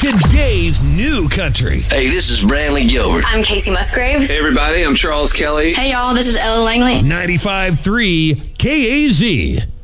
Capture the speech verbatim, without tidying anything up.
Today's new country. Hey, this is Brantley Gilbert. I'm Casey Musgraves. Hey, everybody, I'm Charles Kelly. Hey, y'all, this is Ella Langley. ninety-five point three K A Z.